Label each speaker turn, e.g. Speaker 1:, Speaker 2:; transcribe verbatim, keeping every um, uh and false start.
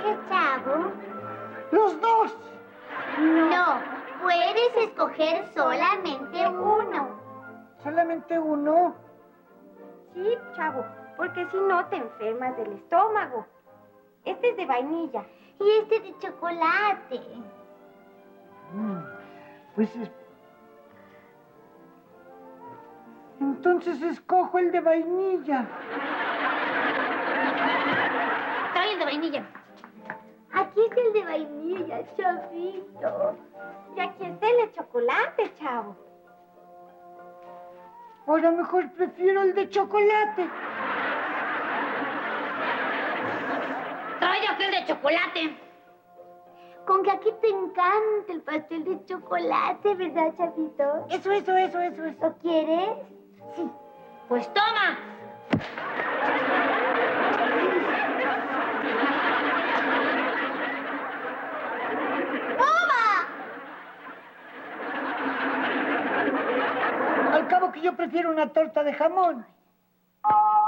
Speaker 1: escoges, Chavo?
Speaker 2: ¡Los dos!
Speaker 1: No, puedes escoger solamente uno.
Speaker 2: ¿Solamente uno?
Speaker 3: Sí, Chavo, porque si no te enfermas del estómago. Este es de vainilla.
Speaker 1: Y este de chocolate.
Speaker 2: Mm, pues es... Entonces escojo el de vainilla.
Speaker 1: Trae el de vainilla. Aquí está el de vainilla, Chavito.
Speaker 3: Y aquí está el de chocolate, Chavo.
Speaker 2: Ahora mejor prefiero el de chocolate.
Speaker 1: Tráigase el de chocolate. Con que aquí te encanta el pastel de chocolate, ¿verdad, Chavito?
Speaker 2: Eso, eso, eso, eso, eso.
Speaker 1: ¿Lo quieres?
Speaker 2: Sí.
Speaker 1: Pues toma.
Speaker 2: Al cabo que yo prefiero una torta de jamón.